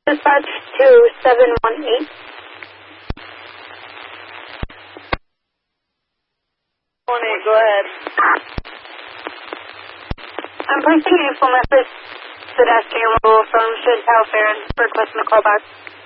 Dispatch to 718. Go ahead. I'm placing a full message to the SK from Chantal Farron requesting a call back.